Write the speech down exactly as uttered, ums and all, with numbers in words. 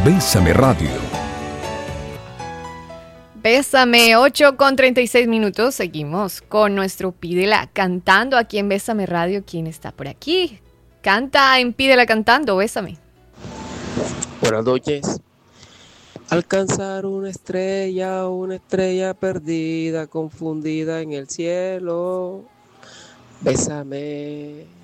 Bésame Radio. Bésame, ocho con treinta y seis minutos. Seguimos con nuestro Pídela Cantando aquí en Bésame Radio. ¿Quién está por aquí? Canta en Pídela Cantando, bésame. Buenas noches. Alcanzar una estrella, una estrella perdida, confundida en el cielo. Bésame.